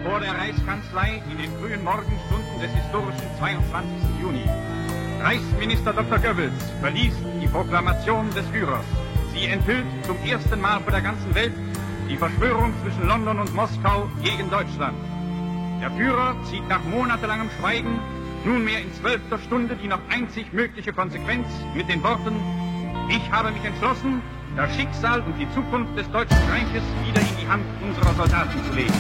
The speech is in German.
vor der Reichskanzlei in den frühen Morgenstunden des historischen 22. Juni. Reichsminister Dr. Goebbels verliest die Proklamation des Führers. Sie enthüllt zum ersten Mal vor der ganzen Welt die Verschwörung zwischen London und Moskau gegen Deutschland. Der Führer zieht nach monatelangem Schweigen nunmehr in 12. Stunde die noch einzig mögliche Konsequenz mit den Worten: Ich habe mich entschlossen, das Schicksal und die Zukunft des Deutschen Reiches wieder in die Hand unserer Soldaten zu legen.